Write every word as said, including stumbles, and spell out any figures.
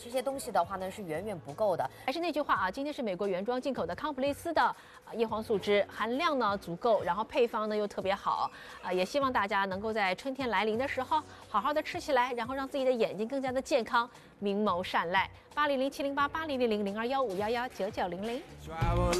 这些东西的话呢是远远不够的。 还是那句话啊，今天是美国原装进口的康普利斯的叶黄素汁，含量呢足够，然后配方呢又特别好啊，也希望大家能够在春天来临的时候好好的吃起来，然后让自己的眼睛更加的健康，明眸善睐。八零零七零八八零零零零二幺五幺幺九九零零。